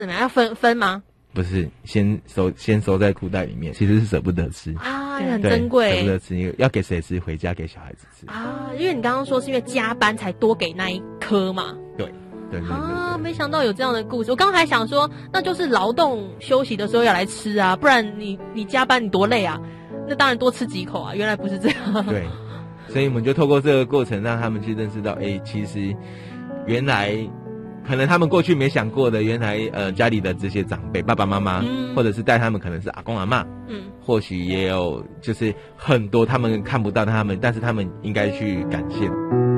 怎么样？要分吗？ 不是，先收在裤袋里面，其实是舍不得吃啊，很珍贵， 舍不得吃，要给谁吃？回家给小孩子吃啊。因为你刚刚说是因为加班才多给那一颗嘛。 对。 啊，没想到有这样的故事。我刚刚还想说，那就是劳动休息的时候要来吃啊，不然你加班你多累啊，那当然多吃几口啊。原来不是这样。 对，所以我们就透过这个过程，让他们去认识到，其实原来可能他们过去没想过的，原来家里的这些长辈，爸爸妈妈，或者是带他们可能是阿公阿嬷，或许也有就是很多他们看不到但是他们应该去感谢。